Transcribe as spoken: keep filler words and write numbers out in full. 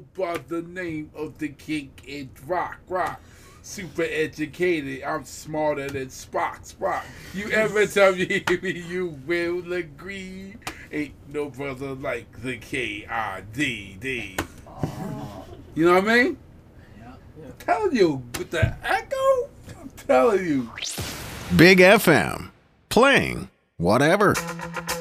go by the name of the king in rock, rock. Super educated, I'm smarter than Spock, Spock. You ever tell me you will agree? Ain't no brother like the K I D D. You know what I mean? Yeah. I'm telling you, with the echo, I'm telling you. Big F M, playing whatever.